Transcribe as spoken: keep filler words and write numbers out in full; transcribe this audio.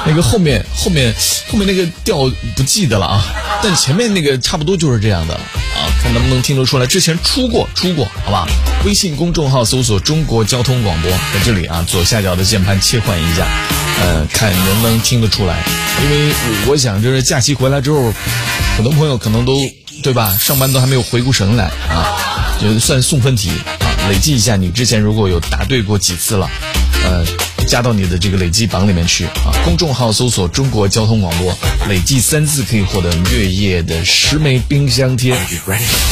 那个后面后面后面那个调不记得了啊，但前面那个差不多就是这样的啊，看能不能听得出来，之前出过出过，好吧？微信公众号搜索中国交通广播，在这里啊，左下角的键盘切换一下，呃，看能不能听得出来。因为我想就是假期回来之后，很多朋友可能都对吧，上班都还没有回过神来啊，就算送分题啊，累计一下你之前如果有答对过几次了，呃。加到你的这个累计榜里面去啊！公众号搜索中国交通广播，累计三次可以获得月夜的十枚冰箱贴。